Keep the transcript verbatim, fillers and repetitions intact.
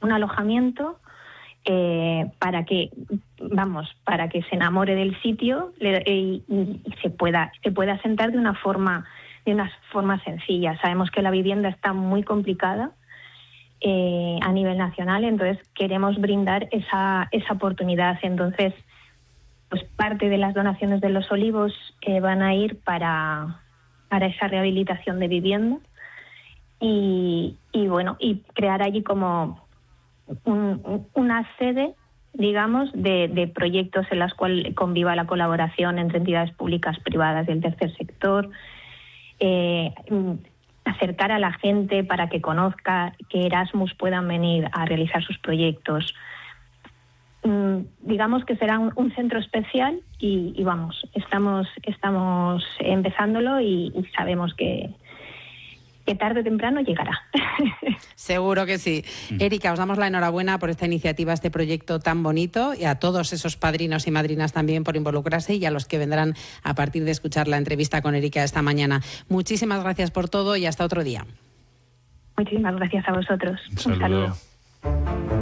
un alojamiento eh, para que, vamos, para que se enamore del sitio le, y, y se pueda, se pueda asentar de una forma, de una forma sencilla. Sabemos que la vivienda está muy complicada eh, a nivel nacional, entonces queremos brindar esa, esa oportunidad. Entonces, pues parte de las donaciones de Los Olivos eh, van a ir para, para esa rehabilitación de vivienda y, y bueno, y crear allí como un, una sede, digamos, de, de proyectos en los cuales conviva la colaboración entre entidades públicas, privadas y el tercer sector, eh, acercar a la gente para que conozca que Erasmus puedan venir a realizar sus proyectos. Digamos que será un, un centro especial y, y vamos, estamos estamos empezándolo y, y sabemos que, que tarde o temprano llegará. Seguro que sí. Mm. Erika, os damos la enhorabuena por esta iniciativa, este proyecto tan bonito, y a todos esos padrinos y madrinas también por involucrarse, y a los que vendrán a partir de escuchar la entrevista con Erika esta mañana. Muchísimas gracias por todo y hasta otro día. Muchísimas gracias a vosotros. Un saludo. Un saludo.